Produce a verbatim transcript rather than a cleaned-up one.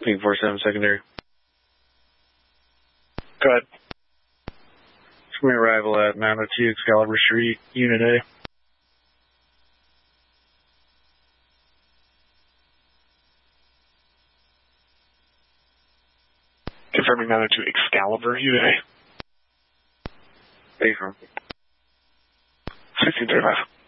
Ping four seven secondary. Go ahead. Swing arrival at nine oh two Excalibur Street, Unit A. Confirming nine oh two Excalibur, Unit A. Affirm. sixteen thirty-five.